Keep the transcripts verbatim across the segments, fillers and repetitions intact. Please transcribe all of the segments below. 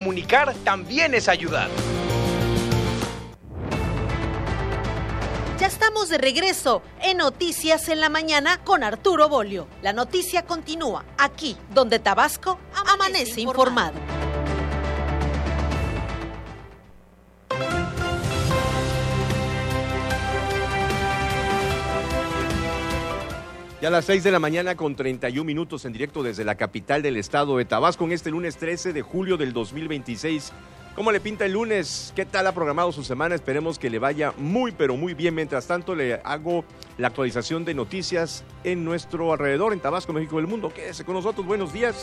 comunicar también es ayudar. Ya estamos de regreso en Noticias en la Mañana con Arturo Bolio. La noticia continúa aquí, donde Tabasco amanece, amanece informado. informado. Ya a las seis de la mañana con treinta y un minutos en directo desde la capital del estado de Tabasco en este lunes trece de julio del dos mil veintiséis. ¿Cómo le pinta el lunes? ¿Qué tal ha programado su semana? Esperemos que le vaya muy pero muy bien. Mientras tanto le hago la actualización de noticias en nuestro alrededor, en Tabasco, México y el mundo. Quédese con nosotros, buenos días.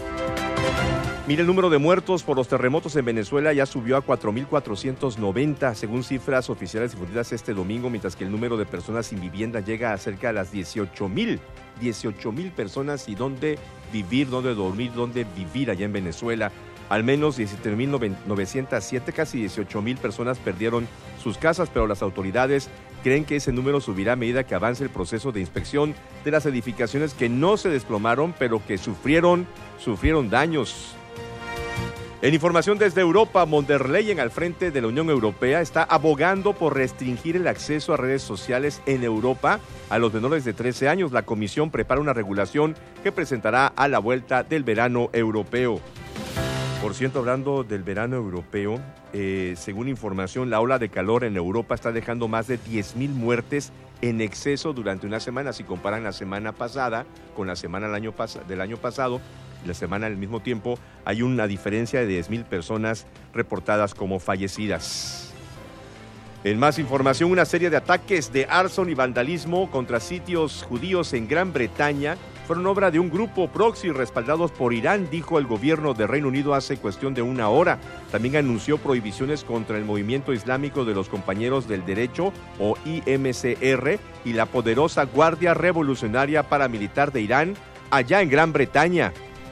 Mire, el número de muertos por los terremotos en Venezuela ya subió a cuatro mil cuatrocientos noventa, según cifras oficiales difundidas este domingo, mientras que el número de personas sin vivienda llega a cerca de las dieciocho mil personas y dónde vivir, dónde dormir, dónde vivir allá en Venezuela. Al menos diecisiete mil novecientos siete, casi dieciocho mil personas perdieron sus casas, pero las autoridades creen que ese número subirá a medida que avance el proceso de inspección de las edificaciones que no se desplomaron, pero que sufrieron, sufrieron daños. En información desde Europa, von der Leyen, al frente de la Unión Europea, está abogando por restringir el acceso a redes sociales en Europa a los menores de trece años. La Comisión prepara una regulación que presentará a la vuelta del verano europeo. Por cierto, hablando del verano europeo, eh, según información, la ola de calor en Europa está dejando más de diez mil muertes en exceso durante una semana. Si comparan la semana pasada con la semana del año, pas- del año pasado, la semana al mismo tiempo, hay una diferencia de diez mil personas reportadas como fallecidas. En más información, una serie de ataques de arson y vandalismo contra sitios judíos en Gran Bretaña fueron obra de un grupo proxy respaldados por Irán, dijo el gobierno de Reino Unido hace cuestión de una hora. También anunció prohibiciones contra el movimiento islámico de los Compañeros del Derecho, o I M C R, y la poderosa Guardia Revolucionaria Paramilitar de Irán, allá en Gran Bretaña.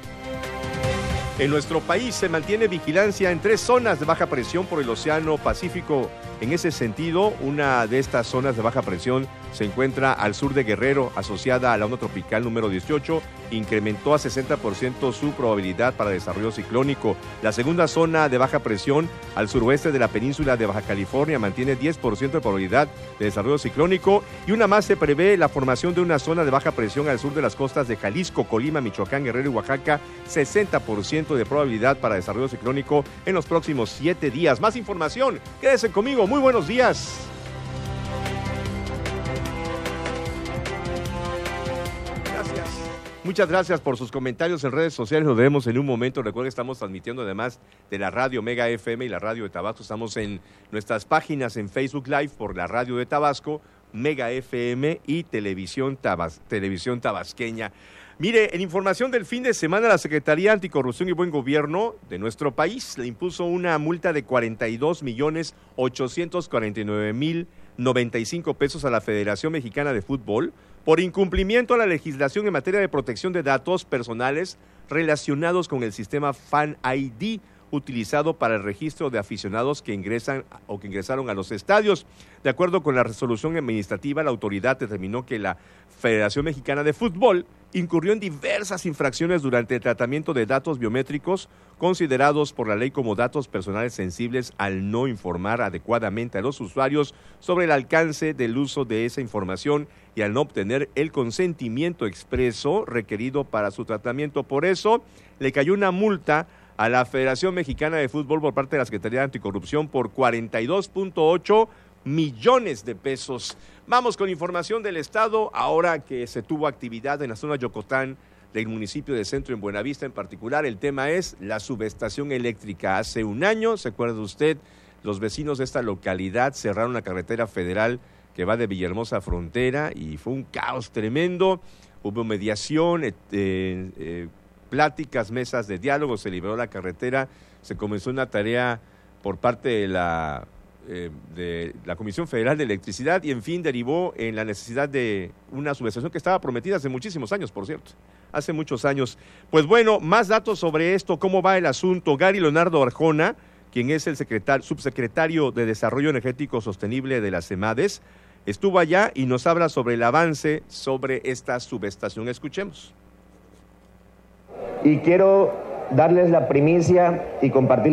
En nuestro país se mantiene vigilancia en tres zonas de baja presión por el Océano Pacífico. En ese sentido, una de estas zonas de baja presión se encuentra al sur de Guerrero, asociada a la onda tropical número dieciocho, incrementó a sesenta por ciento su probabilidad para desarrollo ciclónico. La segunda zona de baja presión al suroeste de la península de Baja California mantiene diez por ciento de probabilidad de desarrollo ciclónico, y una más se prevé la formación de una zona de baja presión al sur de las costas de Jalisco, Colima, Michoacán, Guerrero y Oaxaca, sesenta por ciento de probabilidad para desarrollo ciclónico en los próximos siete días. Más información, quédese conmigo, muy buenos días. Muchas gracias por sus comentarios en redes sociales, nos vemos en un momento. Recuerden que estamos transmitiendo además de la radio Mega F M y la radio de Tabasco. Estamos en nuestras páginas en Facebook Live por la radio de Tabasco, Mega F M y Televisión, Tabas, Televisión Tabasqueña. Mire, en información del fin de semana, la Secretaría Anticorrupción y Buen Gobierno de nuestro país le impuso una multa de cuarenta y dos millones ochocientos cuarenta y nueve mil noventa y cinco pesos a la Federación Mexicana de Fútbol por incumplimiento a la legislación en materia de protección de datos personales relacionados con el sistema Fan I D utilizado para el registro de aficionados que ingresan o que ingresaron a los estadios. De acuerdo con la resolución administrativa, la autoridad determinó que la Federación Mexicana de Fútbol incurrió en diversas infracciones durante el tratamiento de datos biométricos considerados por la ley como datos personales sensibles al no informar adecuadamente a los usuarios sobre el alcance del uso de esa información y al no obtener el consentimiento expreso requerido para su tratamiento. Por eso, le cayó una multa a la Federación Mexicana de Fútbol por parte de la Secretaría de Anticorrupción por cuarenta y dos punto ocho millones de pesos. Vamos con información del estado, ahora que se tuvo actividad en la zona Yocotán del municipio de Centro, en Buenavista en particular. El tema es la subestación eléctrica. Hace un año, ¿se acuerda usted? Los vecinos de esta localidad cerraron la carretera federal que va de Villahermosa a Frontera y fue un caos tremendo. Hubo mediación, eh, eh, pláticas, mesas de diálogo, se liberó la carretera, se comenzó una tarea por parte de la, eh, de la Comisión Federal de Electricidad y en fin derivó en la necesidad de una subestación que estaba prometida hace muchísimos años, por cierto, hace muchos años. Pues bueno, más datos sobre esto, cómo va el asunto. Gary Leonardo Arjona, quien es el secretario, subsecretario de Desarrollo Energético Sostenible de la CEMADES, estuvo allá y nos habla sobre el avance sobre esta subestación. Escuchemos. Y quiero darles la primicia y compartir